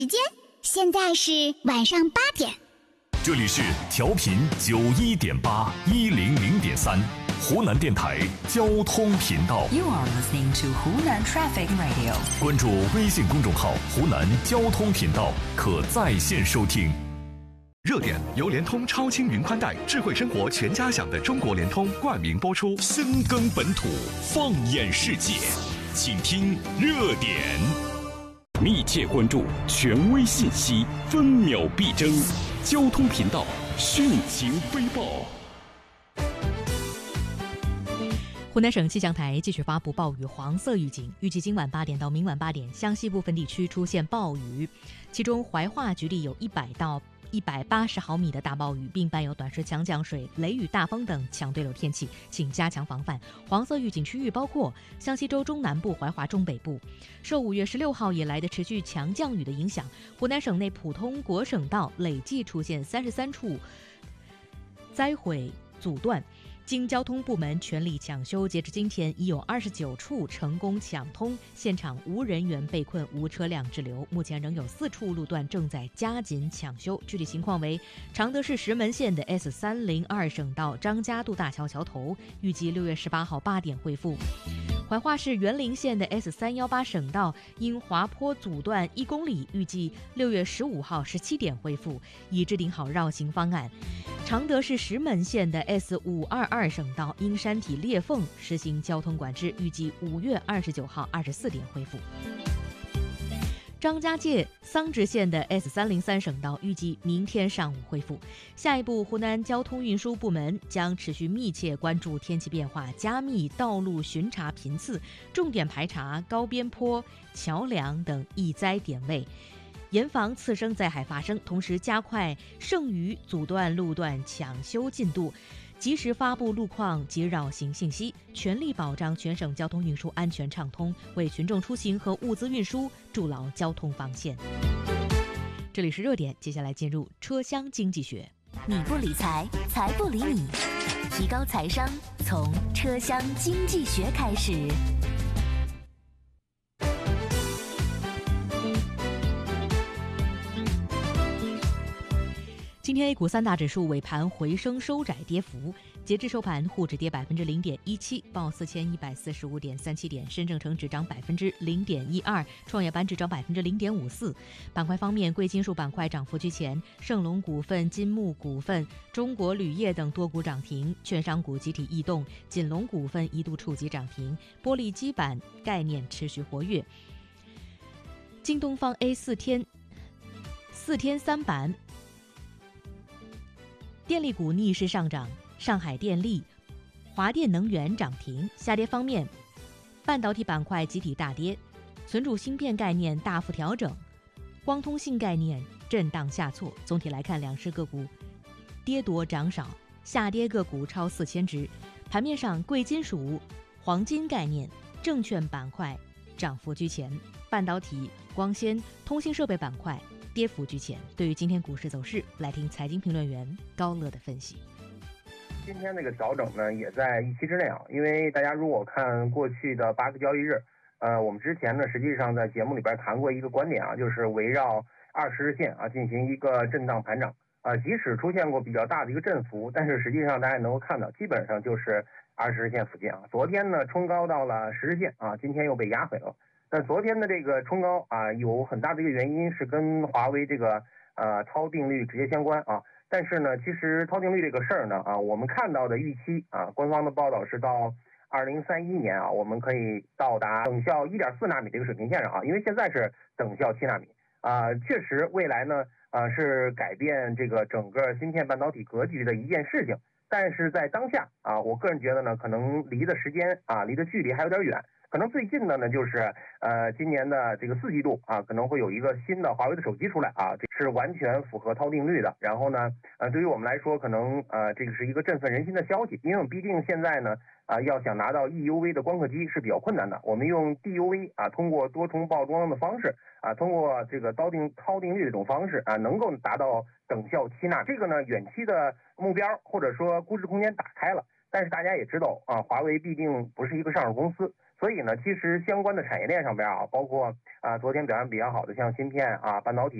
时间现在是晚上8点。 这里是调频91.8、100.3湖南电台交通频道。 You are listening to Hunan Traffic Radio。 关注微信公众号“湖南交通频道”，可在线收听。 热点由联通超轻云宽带，智慧生活全家享的中国联通冠名播出。 深耕本土，放眼世界，请听热点。密切关注权威信息，分秒必争。交通频道汛情飞报。 湖南省气象台继续发布暴雨黄色预警，预计今晚8点到明晚8点，湘西部分地区出现暴雨，其中怀化局里有100到180毫米的大暴雨，并伴有短时强降水、雷雨大风等强对流天气，请加强防范。黄色预警区域包括湘西州中南部、怀化中北部。受5月16号以来的持续强降雨的影响，湖南省内普通国省道累计出现33处灾毁阻断，经交通部门全力抢修，截至今天已有29处成功抢通，现场无人员被困，无车辆滞留。目前仍有4处路段正在加紧抢修，具体情况为：常德市石门县的 S302 省道张家渡大桥桥头，预计6月18号8点恢复；怀化市园林县的 S318 省道因滑坡阻断1公里，预计6月15号17点恢复，已制定好绕行方案。常德市石门县的 S522 省道因山体裂缝实行交通管制，预计5月29号24点恢复。张家界桑植县的 S303 省道预计明天上午恢复。下一步，湖南交通运输部门将持续密切关注天气变化，加密道路巡查频次，重点排查高边坡、桥梁等易灾点位，严防次生灾害发生，同时加快剩余阻断路段抢修进度，及时发布路况及绕行信息，全力保障全省交通运输安全畅通，为群众出行和物资运输筑牢交通防线。这里是热点，接下来进入车厢经济学。 你不理财，财不理你。提高财商，从车厢经济学开始。 今天 A 股3大指数尾盘回升收窄跌幅，截至收盘，沪指跌0.17%，报4145.37点；深证成指涨0.12%，创业板指涨0.54%。板块方面，贵金属板块涨幅居前，盛隆股份、金木股份、中国铝业等多股涨停，券商股集体异动，锦龙股份一度触及涨停，玻璃基板概念持续活跃。京东方 A4天3板电力股逆势上涨，上海电力、华电能源涨停。下跌方面，半导体板块集体大跌，存储芯片概念大幅调整，光通信概念震荡下挫。总体来看，两市个股跌多涨少，下跌个股超4000只。盘面上，贵金属、黄金概念、证券板块涨幅居前，半导体、光纤、通信设备板块跌幅居前。对于今天股市走势，来听财经评论员高乐的分析。 今天这个调整呢，也在预期之内啊。因为大家如果看过去的8个交易日，我们之前呢，实际上在节目里边谈过一个观点啊，就是围绕20日线啊进行一个震荡盘涨啊。即使出现过比较大的一个振幅，但是实际上大家能够看到，基本上就是20日线附近啊。昨天呢冲高到了10日线啊，今天又被压回了。但昨天的这个冲高啊，有很大的一个原因是跟华为这个超定律直接相关啊。但是呢，其实超定律这个事儿呢啊，我们看到的预期啊，官方的报道是到2031年啊，我们可以到达等效1.4纳米这个水平线上啊，因为现在是等效7纳米啊，确实未来呢是改变这个整个芯片半导体格局的一件事情。但是在当下啊，我个人觉得呢，可能离的时间啊，离的距离还有点远。可能最近的呢，就是今年的这个4季度啊，可能会有一个新的华为的手机出来啊，这是完全符合超定律的。然后呢，对于我们来说，可能这个是一个振奋人心的消息，因为我们毕竟现在呢要想拿到 EUV 的光刻机是比较困难的，我们用 DUV 啊，通过多重曝光的方式啊，通过这个超定律这种方式啊，能够达到等效7纳米。这个呢，远期的目标或者说估值空间打开了，但是大家也知道啊，华为毕竟不是一个上市公司。 所以呢，其实相关的产业链上边啊，包括昨天表现比较好的像芯片啊、半导体。